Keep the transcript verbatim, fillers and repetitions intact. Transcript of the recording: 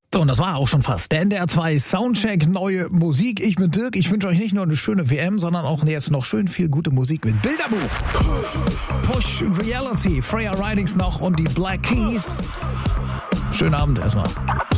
So, und das war auch schon fast. Der N D R zwei Soundcheck, neue Musik. Ich bin Dirk. Ich wünsche euch nicht nur eine schöne W M, sondern auch jetzt noch schön viel gute Musik mit Bilderbuch. Push Reality, Freya Ridings noch und die Black Keys. Schönen Abend erstmal.